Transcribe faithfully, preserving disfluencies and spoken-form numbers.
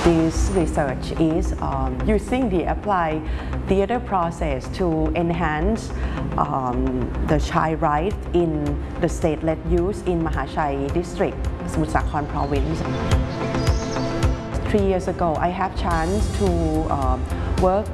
This research is um, using the applied theater process to enhance um, the child rights in the state-led youth in Mahachai district, Samut Sakhon province. Three years ago, I have chance to uh, work